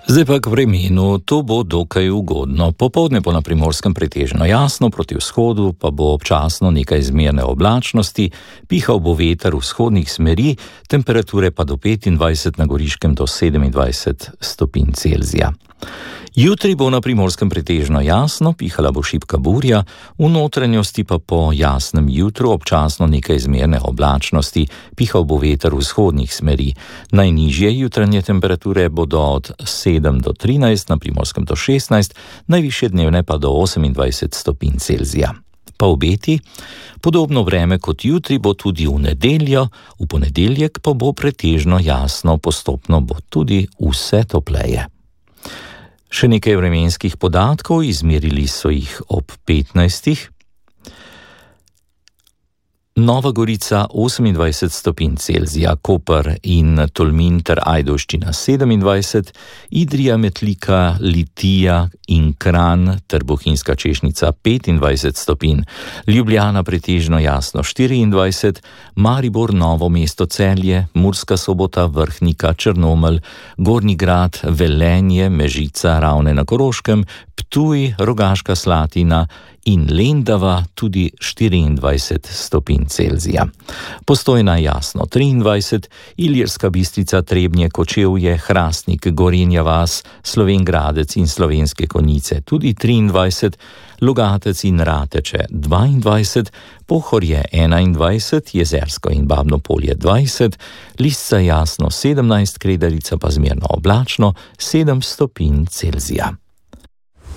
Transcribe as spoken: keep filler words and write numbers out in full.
Zdaj pa k vremenu, to bo dokaj ugodno. Popoldne bo na Primorskem pretežno jasno, proti vzhodu pa bo občasno nekaj zmerne oblačnosti, pihal bo veter vzhodnih smeri, temperature pa do petindvajset, na Goriškem do sedemindvajset stopinj Celzija. Jutri bo na Primorskem pretežno jasno, pihala bo šibka burja, v notranjosti pa po jasnem jutru občasno nekaj zmerne oblačnosti, pihal bo veter vzhodnih smeri. Najnižje jutranje temperature bodo od sedem do trinajst, na Primorskem do šestnajst, najvišje dnevne pa do osemindvajset stopinj Celzija. Pa obeti, podobno vreme kot jutri bo tudi v nedeljo, v ponedeljek pa bo pretežno jasno, postopno bo tudi vse topleje. Še nekaj vremenskih podatkov, izmerili so jih ob petnajstih. Nova Gorica osemindvajset stopinj Celzija, Koper in Tolmin ter Ajdovščina sedemindvajset, Idrija, Metlika, Litija in Kranj ter Bohinjska Češnica petindvajset stopinj, Ljubljana pretežno jasno štiriindvajset, Maribor, Novo mesto, Celje, Murska Sobota, Vrhnika, Črnomelj, Gornji Grad, Velenje, Mežica, Ravne na Koroškem, Ptuj, Rogaška Slatina in Lendava tudi štiriindvajset stopinj Celzija. Postojna jasno triindvajset, Ilirska Bistrica, Trebnje, Kočevje, Hrastnik, Gorenja vas, Slovenj Gradec in Slovenske Konjice tudi triindvajset, Logatec in Rateče dvaindvajset, Pohorje enaindvajset, Jezersko in Babno Polje dvajset, Lisca jasno sedemnajst, Kredarica pa zmerno oblačno sedem stopinj Celzija.